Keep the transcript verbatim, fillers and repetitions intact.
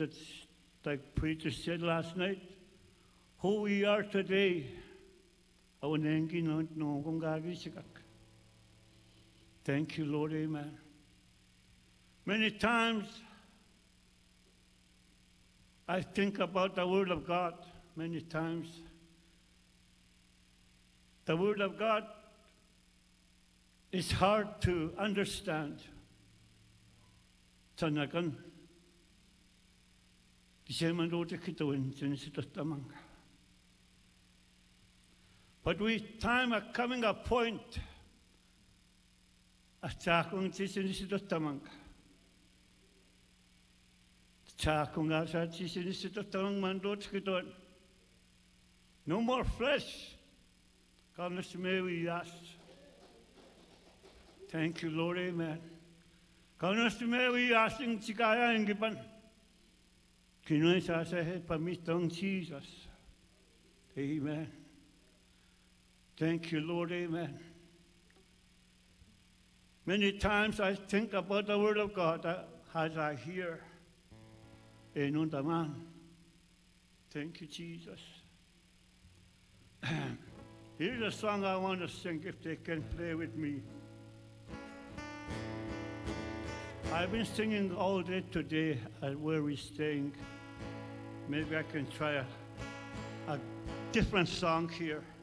that, like preacher said last night, who we are today, our nengi no no gongagi sikak. Thank you, Lord, amen. Many times I think about the Word of God. Many times the Word of God is hard to understand. Tanagan, but we time are coming a point at Chakung Chisinisitamang. Chakung Asa Chisinisitamang Mandotskiton. No more flesh. Goodness may we ask. Thank you, Lord, amen. Goodness may we ask in Chikaya and Giban. Kinoy sa sahe pamitong Jesus. Amen. Thank you, Lord, amen. Many times I think about the Word of God as I hear. Enundaman. Thank you, Jesus. Here's a song I want to sing if they can play with me. I've been singing all day today at where we're staying. Maybe I can try a, a different song here.